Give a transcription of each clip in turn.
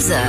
11h.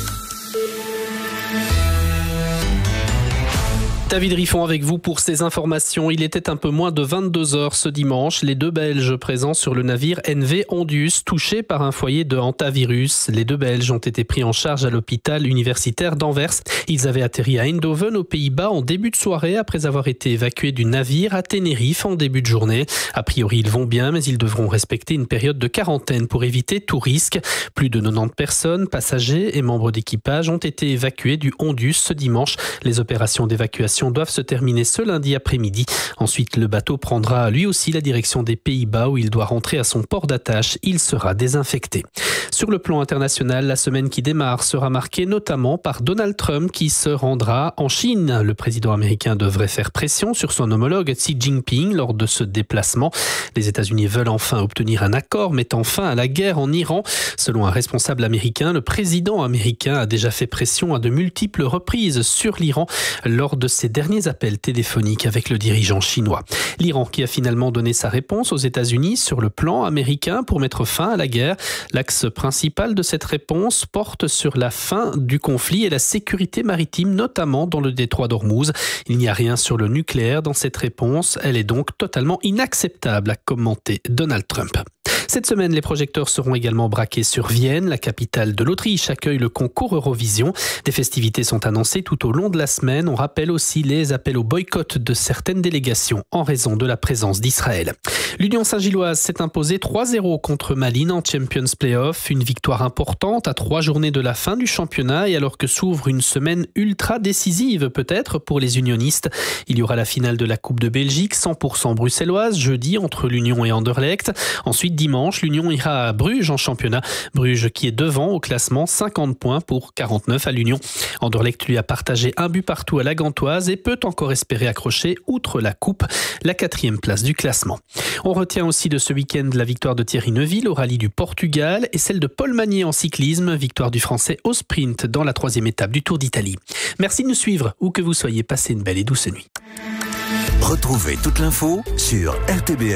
David Riffon avec vous pour ces informations. Il était un peu moins de 22h ce dimanche. Les deux Belges présents sur le navire NV Ondius, touchés par un foyer de hantavirus. Les deux Belges ont été pris en charge à l'hôpital universitaire d'Anvers. Ils avaient atterri à Eindhoven aux Pays-Bas en début de soirée après avoir été évacués du navire à Tenerife en début de journée. A priori, ils vont bien, mais ils devront respecter une période de quarantaine pour éviter tout risque. Plus de 90 personnes, passagers et membres d'équipage ont été évacués du Ondius ce dimanche. Les opérations d'évacuation doivent se terminer ce lundi après-midi. Ensuite, le bateau prendra lui aussi la direction des Pays-Bas où il doit rentrer à son port d'attache. Il sera désinfecté. Sur le plan international, la semaine qui démarre sera marquée notamment par Donald Trump qui se rendra en Chine. Le président américain devrait faire pression sur son homologue Xi Jinping lors de ce déplacement. Les États-Unis veulent enfin obtenir un accord mettant fin à la guerre en Iran. Selon un responsable américain, le président américain a déjà fait pression à de multiples reprises sur l'Iran lors de ses derniers appels téléphoniques avec le dirigeant chinois. L'Iran qui a finalement donné sa réponse aux États-Unis sur le plan américain pour mettre fin à la guerre. L'axe principal de cette réponse porte sur la fin du conflit et la sécurité maritime, notamment dans le détroit d'Ormuz. Il n'y a rien sur le nucléaire dans cette réponse. Elle est donc totalement inacceptable, a commenté Donald Trump. Cette semaine, les projecteurs seront également braqués sur Vienne. La capitale de l'Autriche accueille le concours Eurovision. Des festivités sont annoncées tout au long de la semaine. On rappelle aussi les appels au boycott de certaines délégations en raison de la présence d'Israël. L'Union Saint-Gilloise s'est imposée 3-0 contre Malines en Champions Playoff. Une victoire importante à 3 journées de la fin du championnat et alors que s'ouvre une semaine ultra décisive peut-être pour les unionistes. Il y aura la finale de la Coupe de Belgique 100% bruxelloise jeudi entre l'Union et Anderlecht. Ensuite dimanche, l'Union ira à Bruges en championnat. Bruges qui est devant au classement, 50 points pour 49 à l'Union. Anderlecht lui a partagé un but partout à la Gantoise et peut encore espérer accrocher, outre la coupe, la 4e place du classement. On retient aussi de ce week-end la victoire de Thierry Neuville au rallye du Portugal et celle de Paul Magnier en cyclisme, victoire du Français au sprint dans la 3e étape du Tour d'Italie. Merci de nous suivre, où que vous soyez, passez une belle et douce nuit. Retrouvez toute l'info sur RTBF.